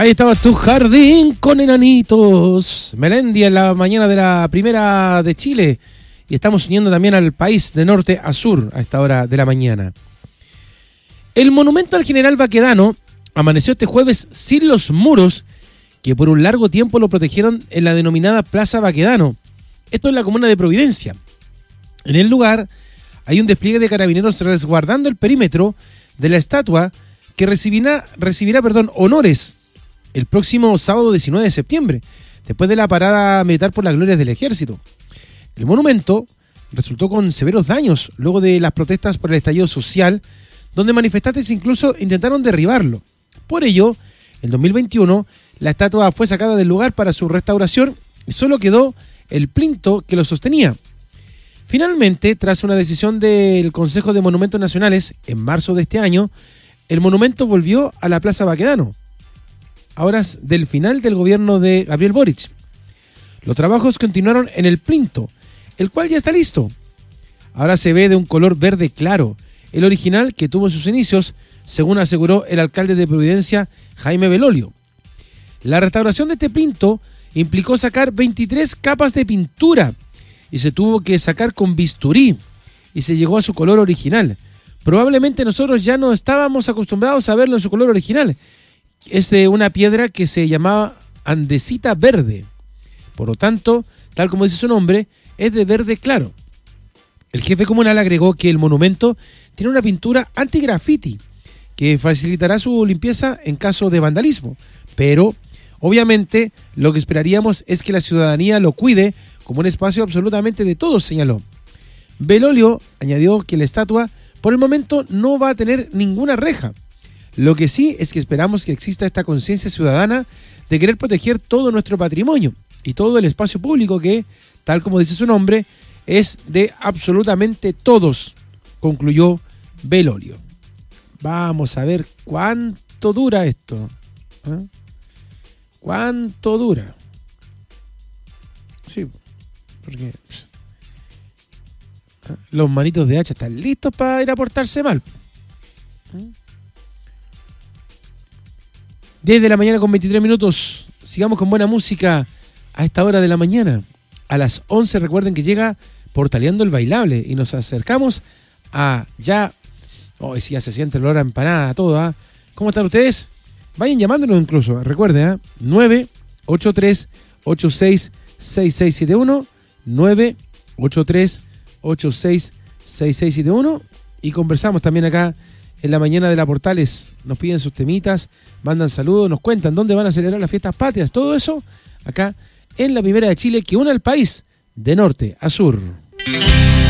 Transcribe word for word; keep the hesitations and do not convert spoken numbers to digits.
Ahí estaba tu jardín con enanitos. Melendi en la mañana de la primera de Chile. Y estamos uniendo también al país de norte a sur a esta hora de la mañana. El monumento al general Baquedano amaneció este jueves sin los muros que por un largo tiempo lo protegieron en la denominada Plaza Baquedano. Esto es la comuna de Providencia. En el lugar hay un despliegue de carabineros resguardando el perímetro de la estatua que recibirá, recibirá perdón, honores el próximo sábado diecinueve de septiembre, después de la parada militar por las glorias del ejército. El monumento resultó con severos daños luego de las protestas por el estallido social, donde manifestantes incluso intentaron derribarlo. Por ello, en dos mil veintiuno, la estatua fue sacada del lugar para su restauración y solo quedó el plinto que lo sostenía. Finalmente, tras una decisión del Consejo de Monumentos Nacionales en marzo de este año, el monumento volvió a la Plaza Baquedano, a horas del final del gobierno de Gabriel Boric. Los trabajos continuaron en el plinto, el cual ya está listo. Ahora se ve de un color verde claro, el original que tuvo en sus inicios, según aseguró el alcalde de Providencia, Jaime Belolio. La restauración de este plinto implicó sacar veintitrés capas de pintura y se tuvo que sacar con bisturí y se llegó a su color original. Probablemente nosotros ya no estábamos acostumbrados a verlo en su color original. Es de una piedra que se llamaba andesita verde. Por lo tanto, tal como dice su nombre, es de verde claro. El jefe comunal agregó que el monumento tiene una pintura anti-graffiti que facilitará su limpieza en caso de vandalismo. Pero, obviamente, lo que esperaríamos es que la ciudadanía lo cuide como un espacio absolutamente de todos, señaló. Belolio añadió que la estatua, por el momento, no va a tener ninguna reja. Lo que sí es que esperamos que exista esta conciencia ciudadana de querer proteger todo nuestro patrimonio y todo el espacio público que, tal como dice su nombre, es de absolutamente todos, concluyó Belolio. Vamos a ver cuánto dura esto. ¿Eh? ¿Cuánto dura? Sí, porque los manitos de hacha están listos para ir a portarse mal. ¿Eh? diez de la mañana con veintitrés minutos. Sigamos con buena música a esta hora de la mañana. A las once recuerden que llega Portaleando el Bailable y nos acercamos a ya... Hoy oh, sí, ya se siente el olor a empanada, todo. ¿eh? ¿Cómo están ustedes? Vayan llamándonos incluso. Recuerden, ¿eh? nueve ocho tres ocho seis seis seis siete uno nueve ocho tres ocho seis seis seis siete uno y conversamos también acá en la mañana de la Portales. Nos piden sus temitas, mandan saludos, nos cuentan dónde van a celebrar las fiestas patrias, todo eso acá en la Primera de Chile que une al país de norte a sur.